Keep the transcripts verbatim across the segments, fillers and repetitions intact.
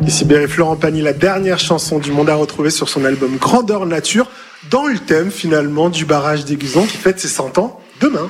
Ici Berry, Florent Pagny, la dernière chanson du monde à retrouver sur son album Grandeur Nature, dans le thème finalement du barrage d'Aiguzon qui fête ses cent ans demain.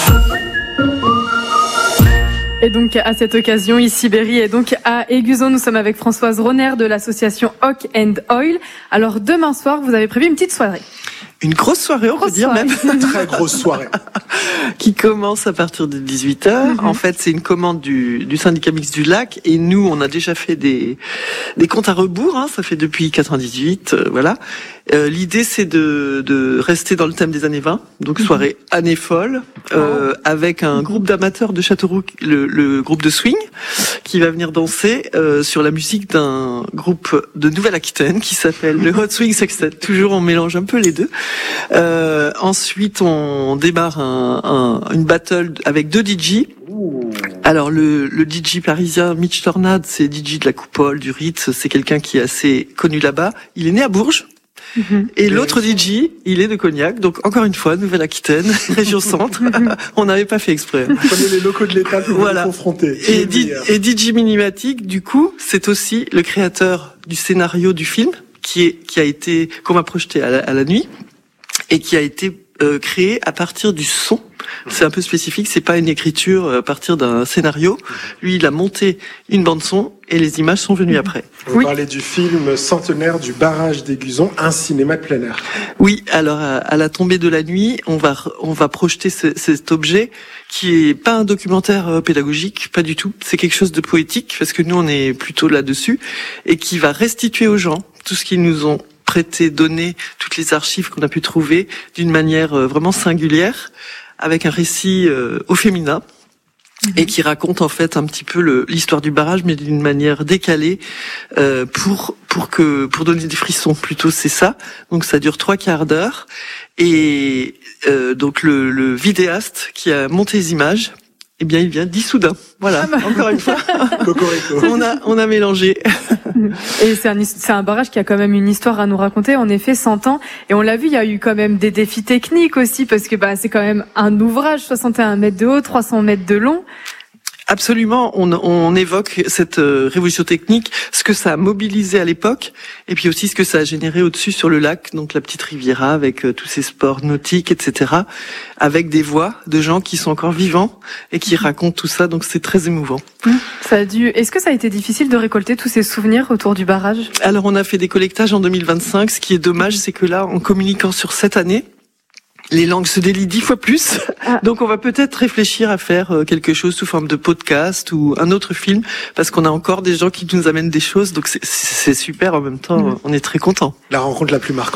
Et donc, à cette occasion, ici Berry et donc à Aiguzon, nous sommes avec Françoise Ronner de l'association Hawk and Oil. Alors, demain soir, vous avez prévu une petite soirée. Une grosse soirée, on grosse peut dire soirée. même. Très grosse soirée. Qui commence à partir de dix-huit heures. Mm-hmm. En fait, c'est une commande du, du syndicat mixte du lac. Et nous, on a déjà fait des, des comptes à rebours. Hein, ça fait depuis quatre-vingt-dix-huit, euh, voilà. Euh, l'idée, c'est de, de rester dans le thème des années vingt. Donc, soirée mm-hmm. année folle, euh, oh. avec un mm-hmm. groupe d'amateurs de Châteauroux, le, le groupe de swing, qui va venir danser euh, sur la musique d'un groupe de Nouvelle-Aquitaine qui s'appelle le Hot Swing Sextet. Toujours, on mélange un peu les deux. Euh, ensuite, on démarre un, un, une battle avec deux D J. Alors, le, le D J parisien Mitch Tornade, c'est D J de la Coupole, du Ritz. C'est quelqu'un qui est assez connu là-bas. Il est né à Bourges. Mm-hmm. Et l'autre D J, il est de Cognac, donc encore une fois, Nouvelle-Aquitaine, région centre. On n'avait pas fait exprès. Vous prenez les locaux de l'État pour voilà. vous confronter. Et, D- et D J Minimatic, du coup, c'est aussi le créateur du scénario du film, qui est qui a été qu'on va projeter à la, à la nuit et qui a été euh, créé à partir du son. C'est un peu spécifique, c'est pas une écriture à partir d'un scénario. Lui, il a monté une bande son et les images sont venues après. Vous oui. parlez du film centenaire du barrage d'Aiguzon, un cinéma de plein air. Oui, alors à, à la tombée de la nuit, on va on va projeter ce, cet objet qui est pas un documentaire pédagogique, pas du tout. C'est quelque chose de poétique parce que nous on est plutôt là-dessus et qui va restituer aux gens tout ce qu'ils nous ont prêté, donné, toutes les archives qu'on a pu trouver d'une manière vraiment singulière, avec un récit euh, au féminin. Et qui raconte en fait un petit peu le, l'histoire du barrage, mais d'une manière décalée euh, pour pour que pour donner des frissons. Plutôt c'est ça. Donc ça dure trois quarts d'heure et euh, donc le, le vidéaste qui a monté les images, eh bien il vient d'Issoudun. Voilà. Ah bah. Encore une fois, on a on a mélangé. Et c'est un c'est un barrage qui a quand même une histoire à nous raconter. En effet, cent ans. Et on l'a vu, il y a eu quand même des défis techniques aussi parce que bah c'est quand même un ouvrage, soixante et un mètres de haut, trois cents mètres de long. Absolument, on, on évoque cette euh, révolution technique, ce que ça a mobilisé à l'époque, et puis aussi ce que ça a généré au-dessus sur le lac, donc la petite Riviera avec euh, tous ces sports nautiques, et cetera, avec des voix de gens qui sont encore vivants et qui racontent tout ça, donc c'est très émouvant. Mmh. Ça a dû. Est-ce que ça a été difficile de récolter tous ces souvenirs autour du barrage ? Alors on a fait des collectages en deux mille vingt-cinq. Ce qui est dommage, c'est que là, en communiquant sur cette année, les langues se délient dix fois plus. Ah. Donc on va peut-être réfléchir à faire quelque chose sous forme de podcast ou un autre film, parce qu'on a encore des gens qui nous amènent des choses, donc c'est, c'est super en même temps, mmh. on est très contents. La rencontre la plus marquante ?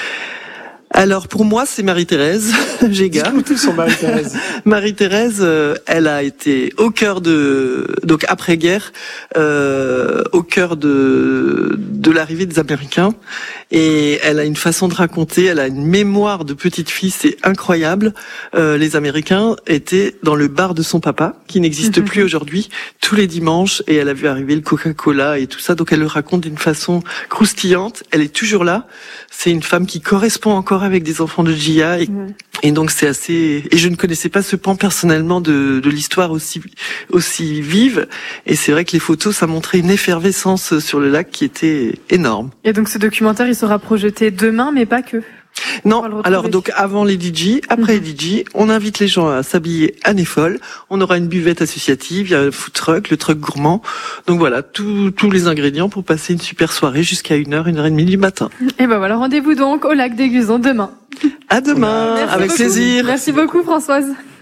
Alors pour moi c'est Marie-Thérèse Géga. Tous sont Marie-Thérèse. Marie-Thérèse, euh, elle a été au cœur de donc après-guerre, euh, au cœur de de l'arrivée des Américains, et elle a une façon de raconter, elle a une mémoire de petite fille, c'est incroyable. Euh, les Américains étaient dans le bar de son papa, qui n'existe plus aujourd'hui, tous les dimanches, et elle a vu arriver le Coca-Cola et tout ça, donc elle le raconte d'une façon croustillante. Elle est toujours là. C'est une femme qui correspond encore avec des enfants de J A et, ouais. et donc c'est assez. Et je ne connaissais pas ce pan personnellement de, de l'histoire aussi aussi vive. Et c'est vrai que les photos, ça montrait une effervescence sur le lac qui était énorme. Et donc ce documentaire, il sera projeté demain, mais pas que. Non, alors donc avant les D J, après mm-hmm. les D J, on invite les gens à s'habiller année folle. On aura une buvette associative, il y a un food truck, le truck gourmand. Donc voilà, tous tous les ingrédients pour passer une super soirée jusqu'à une heure, une heure et demie du matin. Et ben voilà, rendez-vous donc au lac d'Aiguzon demain. À demain, Merci avec beaucoup. plaisir. Merci beaucoup Françoise.